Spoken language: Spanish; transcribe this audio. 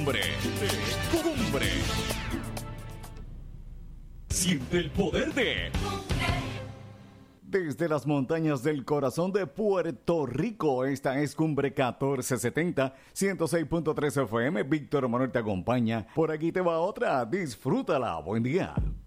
Cumbre. Siente el poder de... Desde las montañas del corazón de Puerto Rico, esta es Cumbre 1470, 106.3 FM. Víctor Manuel te acompaña. Por aquí te va otra. Disfrútala. Buen día.